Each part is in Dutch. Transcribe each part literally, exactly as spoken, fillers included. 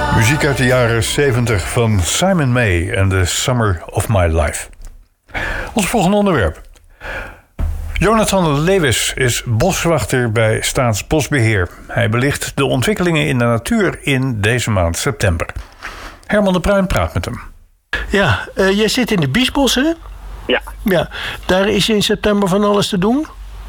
Muziek uit de jaren zeventig van Simon May en The Summer of My Life. Ons volgende onderwerp. Jonathan Lewis is boswachter bij Staatsbosbeheer. Hij belicht de ontwikkelingen in de natuur in deze maand september. Herman de Bruin praat met hem. Ja, uh, jij zit in de Biesbossen. Ja. Ja. Daar is in september van alles te doen?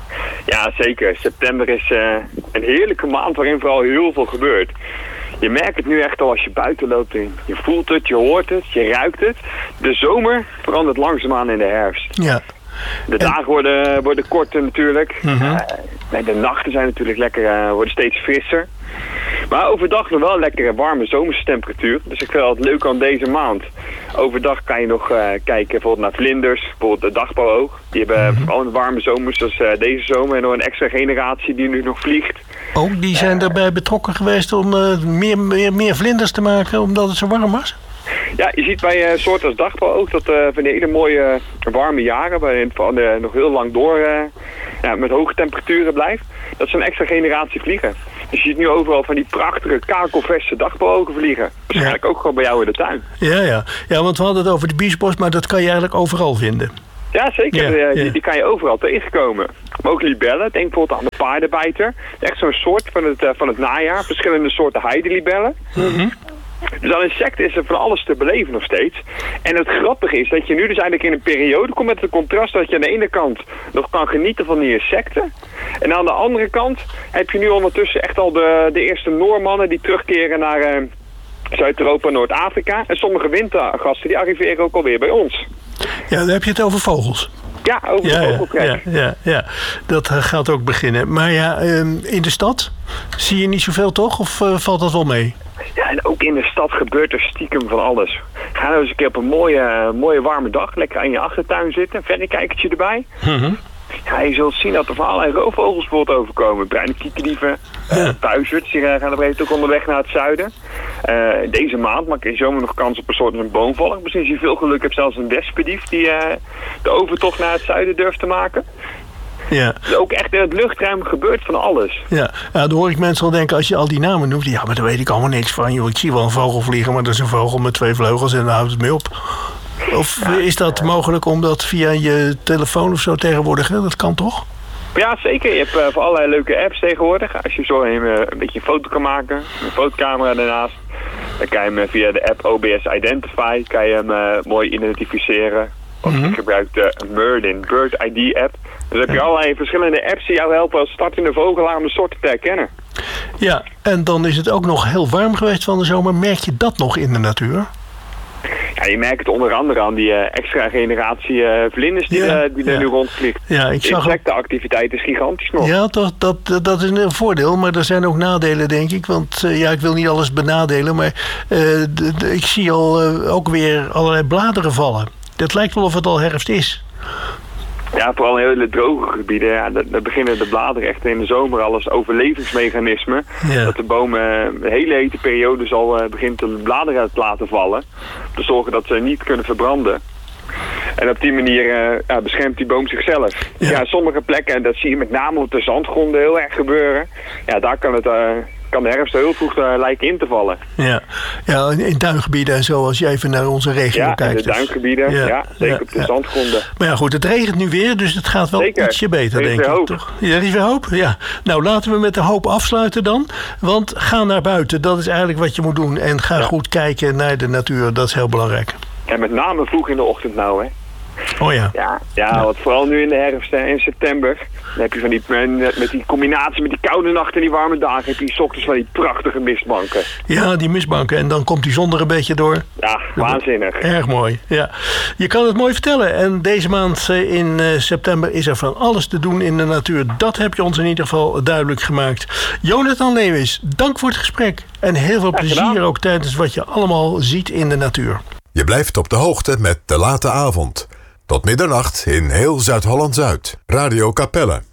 Ja, zeker. September is uh, een heerlijke maand waarin vooral heel veel gebeurt. Je merkt het nu echt al als je buiten loopt. Je voelt het, je hoort het, je ruikt het. De zomer verandert langzaamaan in de herfst. Ja. De dagen worden, worden korter natuurlijk. Mm-hmm. Uh, de nachten zijn natuurlijk lekker, uh, worden steeds frisser. Maar overdag nog wel lekkere warme zomerse temperatuur. Dus ik vind het altijd leuk aan deze maand. Overdag kan je nog uh, kijken bijvoorbeeld naar vlinders. Bijvoorbeeld de dagpauwoog. Die hebben mm-hmm. vooral een warme zomers zoals uh, deze zomer. En nog een extra generatie die nu nog vliegt. Ook die zijn uh, daarbij betrokken geweest om uh, meer, meer, meer vlinders te maken omdat het zo warm was? Ja, je ziet bij uh, soorten als dagpauwoog dat uh, van die hele mooie uh, warme jaren, waarin het uh, nog heel lang door uh, ja, met hoge temperaturen blijft, dat ze een extra generatie vliegen. Dus je ziet nu overal van die prachtige kakelverse dagpauwogen vliegen. Waarschijnlijk ja. ook gewoon bij jou in de tuin. Ja, ja. ja, want we hadden het over de biesbos, maar dat kan je eigenlijk overal vinden. Ja, zeker. Ja, uh, die, ja. die kan je overal tegenkomen. Maar ook libellen. Denk bijvoorbeeld aan de paardenbijter. Echt zo'n soort van het, uh, van het najaar. Verschillende soorten heidelibellen. Mm-hmm. Dus aan insecten is er van alles te beleven nog steeds. En het grappige is dat je nu dus eigenlijk in een periode komt met het contrast dat je aan de ene kant nog kan genieten van die insecten. En aan de andere kant heb je nu ondertussen echt al de, de eerste Noormannen die terugkeren naar uh, Zuid-Europa en Noord-Afrika. En sommige wintergasten die arriveren ook alweer bij ons. Ja, dan heb je het over vogels. Ja, over ja, de ja, vogeltrek. ja, ja, ja, dat uh, gaat ook beginnen. Maar ja, um, in de stad zie je niet zoveel toch? Of uh, valt dat wel mee? Ja, en ook in de stad gebeurt er stiekem van alles. Ga nou eens een keer op een mooie, mooie warme dag lekker aan je achtertuin zitten. Een verrekijkertje erbij. Mm-hmm. Ja, je zult zien dat er van allerlei roofvogels bijvoorbeeld overkomen. Bruine kiekerdieven, ja. uh, puizerds, die uh, gaan op een gegeven moment ook onderweg naar het zuiden. Uh, deze maand maak je zomaar nog kans op een soort een boomvalk. Misschien als je veel geluk hebt zelfs een wespendief die uh, de overtocht naar het zuiden durft te maken. Ja. Dus ook echt in het luchtruim gebeurt van alles. Ja, ja, dan hoor ik mensen al denken als je al die namen noemt. Ja, maar daar weet ik allemaal niks van. Joh, ik zie wel een vogel vliegen, maar dat is een vogel met twee vleugels en dan houdt het mee op. Of ja, is dat ja. mogelijk om dat via je telefoon of zo tegenwoordig? Hè? Dat kan toch? Ja, zeker. Je hebt uh, voor allerlei leuke apps tegenwoordig. Als je zo een, uh, een beetje een foto kan maken, een fotocamera daarnaast, dan kan je hem uh, via de app O B S Identify kan je hem uh, mooi identificeren. Of mm-hmm. je gebruikt de Merlin Bird I D app. Dus heb je ja. allerlei verschillende apps die jou helpen als startende vogelaar om de soorten te herkennen. Ja, en dan is het ook nog heel warm geweest van de zomer. Merk je dat nog in de natuur? Ja, je merkt het onder andere aan die uh, extra generatie uh, vlinders die, ja, uh, die ja. er nu rondvliegt. Ja, ik de zag insectenactiviteit is gigantisch nog. Ja, dat, dat, dat is een voordeel, maar er zijn ook nadelen, denk ik. Want uh, ja, ik wil niet alles benadelen, maar uh, de, de, ik zie al uh, ook weer allerlei bladeren vallen. Het lijkt wel of het al herfst is. Ja, vooral in hele droge gebieden. Ja, daar beginnen de bladeren echt in de zomer al als overlevingsmechanisme. Ja. Dat de bomen de hele hete periode al uh, begint de bladeren te laten vallen. Om te zorgen dat ze niet kunnen verbranden. En op die manier uh, ja, beschermt die boom zichzelf. Ja. Ja, sommige plekken, dat zie je met name op de zandgronden heel erg gebeuren. Ja, daar kan het... Uh, kan de herfst heel vroeg uh, lijken in te vallen. Ja, ja in duingebieden en zo, als je even naar onze regio ja, kijkt. Ja, in de duingebieden, dus. ja, ja, zeker ja, op de ja. zandgronden. Maar ja goed, het regent nu weer, dus het gaat wel zeker. ietsje beter, denk ik. Hoop. Toch? Ja, er is weer hoop, ja. Nou, laten we met de hoop afsluiten dan. Want ga naar buiten, dat is eigenlijk wat je moet doen. En ga ja. goed kijken naar de natuur, dat is heel belangrijk. En met name vroeg in de ochtend nou, hè. Oh ja. Ja, ja, ja. Want vooral nu in de herfst en in september. Dan heb je van die, met die combinatie met die koude nachten en die warme dagen, heb je 's ochtends van die prachtige mistbanken. Ja, die mistbanken. En dan komt die zon er een beetje door. Ja, waanzinnig. Erg mooi, ja. Je kan het mooi vertellen. En deze maand in september is er van alles te doen in de natuur. Dat heb je ons in ieder geval duidelijk gemaakt. Jonathan Lewis, dank voor het gesprek. En heel veel plezier ook tijdens wat je allemaal ziet in de natuur. Je blijft op de hoogte met De Late Avond. Tot middernacht in heel Zuid-Holland-Zuid. Radio Capelle.